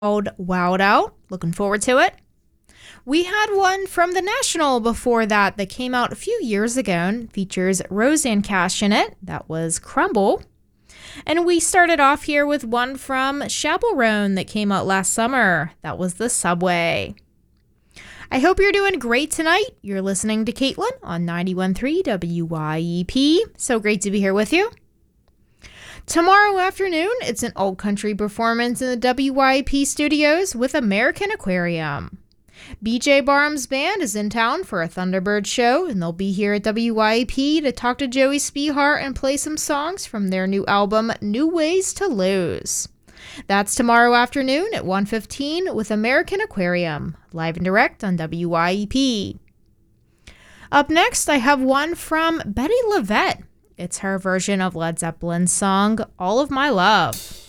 called Wild Out. Looking forward to it. We had one from the National before that came out a few years ago and features Rosanne Cash in it. That was Crumble. And we started off here with one from Chappell that came out last summer. That was The Subway. I hope you're doing great tonight. You're listening to Caitlin on 91.3 WYEP. So great to be here with you. Tomorrow afternoon, it's an old country performance in the WYEP studios with American Aquarium. BJ Barham's band is in town for a Thunderbird show, and they'll be here at WYEP to talk to Joey Spehart and play some songs from their new album, New Ways to Lose. That's tomorrow afternoon at 1:15 with American Aquarium, live and direct on WYEP. Up next, I have one from Bettye LaVette. It's her version of Led Zeppelin's song, All of My Love.